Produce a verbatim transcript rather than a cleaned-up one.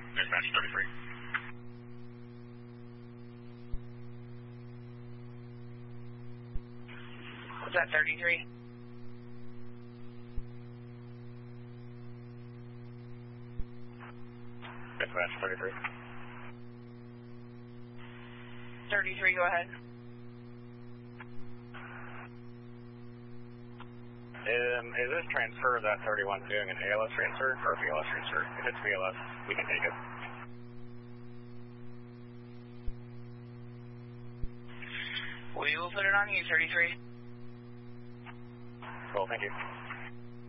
Dispatch thirty-three. What's that, thirty-three? Dispatch thirty-three. thirty-three, go ahead. Um, is this transfer of that thirty-one doing an A L S transfer or a B L S transfer? If it's B L S, we can take it. We will put it on you, thirty-three. Cool, thank you.